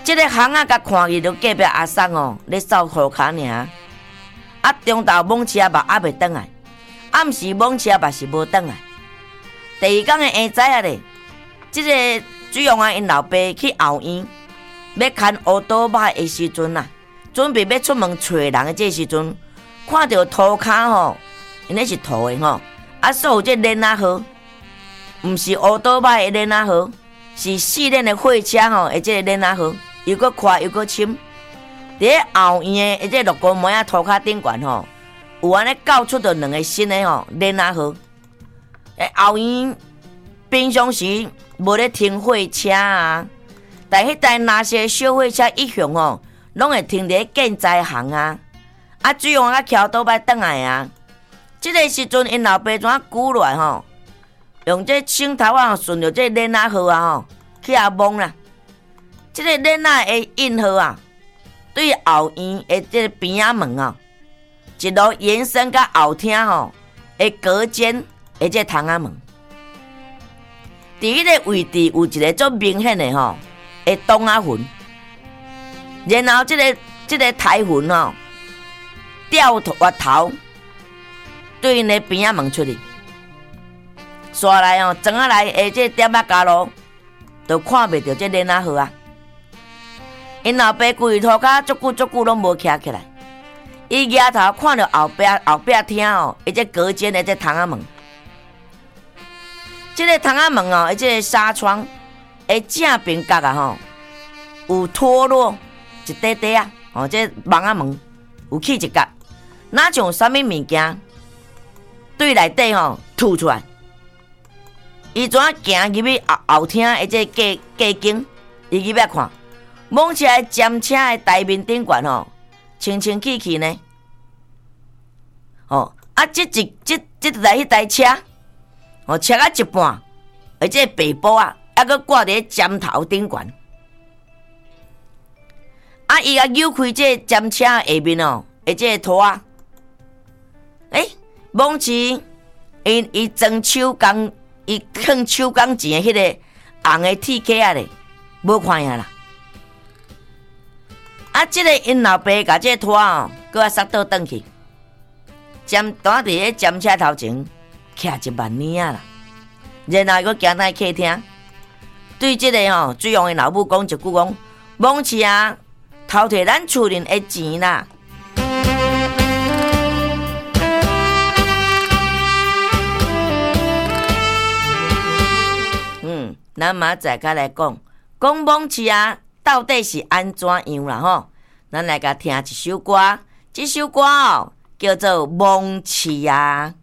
这个巷仔甲看去，就隔壁阿桑哦，咧扫涂骹尔。啊，中昼猛车嘛还袂转来，暗时猛车嘛是无转来。第二天的下早啊咧，这个水王啊因老爸去后院，要牵乌倒马的时阵啊，准备要出门找人的这时阵，看到涂骹吼，因那是涂的吼，啊，所有这链仔号，毋是乌倒马的链仔号，是四轮的货车吼，的这个链仔号，又搁快又搁深。伫后院的这绿高梅啊涂骹顶悬吼，有安尼搞出着两个新的吼链仔号。后院平常时无咧停货车啊，但迄台那些小货车一向吼，拢会停伫建材行啊。啊，水王啊桥倒摆转来啊。即个时阵，因老爸怎鼓来吼，用这枪头啊顺着这链仔号啊吼去遐摸啦。即个链仔的印号啊。对后院的这边仔门啊，一路延伸到后厅吼的隔间的这窗仔门，伫迄个位置有一个足明显的吼的洞仔痕，然后这个台痕吼掉滑头对因的边仔门出去，刷来哦，装仔来的这点仔加路，都看袂到这链仔号啊。因老爸规涂骹足久拢无徛起来，伊抬头看到后壁厅哦，伊这隔间的这窗仔门，这个窗仔门哦，伊这个纱窗的正边角啊吼，有脱落一块块啊，哦，这网仔门有起一角，哪像啥物物件对内底吼吐出来，伊怎行入去后厅的这隔间，伊入去看。猛车占车的台面顶悬吼，清清气气呢。哦，啊，这台迄台车，哦，切啊一半，而且背部啊，还佫挂伫尖头顶悬。啊，伊啊扭开这尖车下面哦，而且拖啊，猛车伊装手工，伊放手工钱的迄个红的铁壳啊咧，无看呀啦。啊，这个因老爸甲这拖哦，搁啊塞倒转去，站伫咧站车头前，徛1万年啊啦。然后佫行到客厅，对这个吼水王的老母讲一句讲：猛车啊，偷摕咱厝人的钱啦。咱明仔再来讲猛车啊。到底是安怎样啦吼？咱来甲听一首歌，这首歌哦叫做《猛刺》啊。